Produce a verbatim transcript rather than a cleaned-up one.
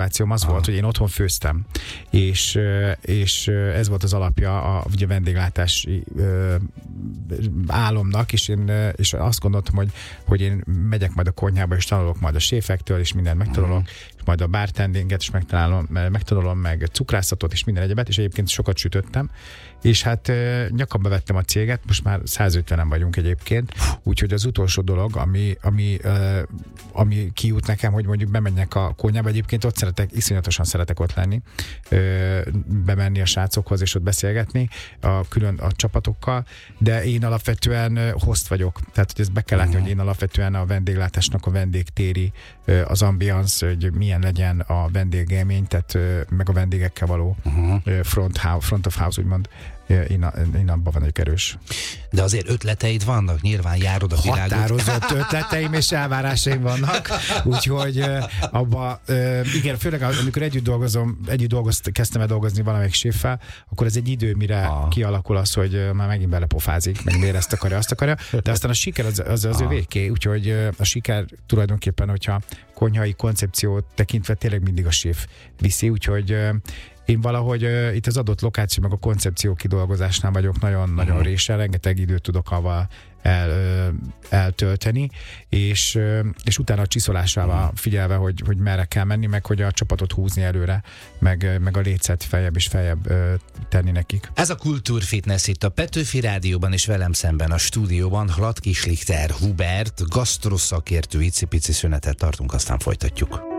az volt, hogy én otthon főztem, és, és ez volt az alapja a ugye vendéglátási ö, álomnak, és én és azt gondoltam, hogy, hogy én megyek majd a konyhába, és tanulok majd a séfektől, és mindent megtanulok, és majd a bartendinget is megtalálom, megtanulom, meg cukrászatot, és minden egyebet, és egyébként sokat sütöttem, és hát nyakamba vettem a céget, most már száz ötvenen vagyunk egyébként, úgyhogy az utolsó dolog, ami, ami, ami kijut nekem, hogy mondjuk bemenjek a konyhába, egyébként ott szeretek, iszonyatosan szeretek ott lenni, bemenni a srácokhoz, és ott beszélgetni a külön a csapatokkal, de én alapvetően host vagyok, tehát hogy ezt be kell látni, uh-huh. hogy én alapvetően a vendéglátásnak a vendégtéri, az ambiance, hogy milyen legyen a vendégélmény, tehát meg a vendégekkel való uh-huh. front, house, front of house, úgymond, én, én abban vagyok erős. De azért ötleteid vannak, nyilván járod a világot. Határozott ötleteim és elvárásaim vannak, úgyhogy abban, igen, főleg amikor együtt dolgozom, együtt dolgozt, kezdtem el dolgozni valamelyik séffel, akkor ez egy idő, mire ah. kialakul az, hogy már megint belepofázik, meg miért ezt akarja, azt akarja, de aztán a siker az, az, az ah. ő végké, úgyhogy a siker tulajdonképpen, hogyha konyhai koncepciót tekintve tényleg mindig a séf viszi, úgyhogy én valahogy uh, itt az adott lokáció meg a koncepció kidolgozásnál vagyok nagyon-nagyon uh-huh. résen, rengeteg időt tudok avval el, uh, eltölteni, és, uh, és utána a csiszolásával uh-huh. figyelve, hogy, hogy merre kell menni, meg hogy a csapatot húzni előre, meg, meg a lécet feljebb és feljebb uh, tenni nekik. Ez a Kultúrfitness itt a Petőfi Rádióban, és velem szemben a stúdióban Hladky Schlichter Hubert, gasztroszakértő, icipici szünetet tartunk, aztán folytatjuk.